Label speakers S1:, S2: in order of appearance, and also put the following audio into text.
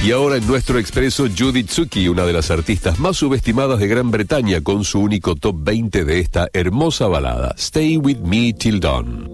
S1: Y ahora en nuestro expreso, Judith Tsuki, una de las artistas más subestimadas de Gran Bretaña, con su único top 20 de esta hermosa balada, Stay With Me Till Dawn.